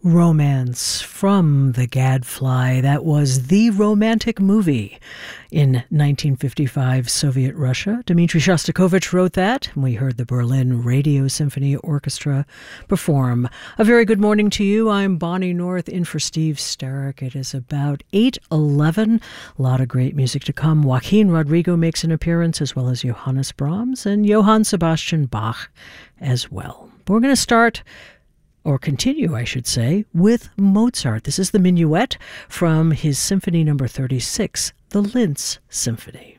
Romance from The Gadfly. That was The Romantic Movie in 1955 Soviet Russia. Dmitri Shostakovich wrote that, and we heard the Berlin Radio Symphony Orchestra perform. A very good morning to you. I'm Bonnie North in for Steve Starrick. It is about 8:11. A lot of great music to come. Joaquin Rodrigo makes an appearance, as well as Johannes Brahms and Johann Sebastian Bach as well. But we're going to start, or continue, I should say, with Mozart. This is the Minuet from his Symphony No. 36, the Linz Symphony.